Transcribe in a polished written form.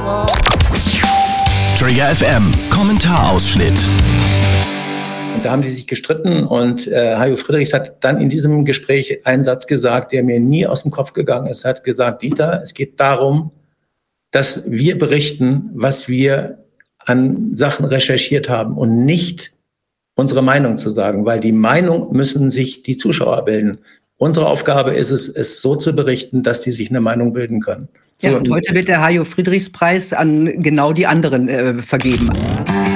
Trigger FM, Kommentarausschnitt. Und da haben die sich gestritten und Hajo Friedrichs hat dann in diesem Gespräch einen Satz gesagt, der mir nie aus dem Kopf gegangen ist. Er hat gesagt, Dieter, es geht darum, dass wir berichten, was wir an Sachen recherchiert haben und nicht unsere Meinung zu sagen, weil die Meinung müssen sich die Zuschauer bilden. Unsere Aufgabe ist es, es so zu berichten, dass die sich eine Meinung bilden können. So, ja, und heute wird der Hajo-Friedrichs-Preis an genau die anderen vergeben.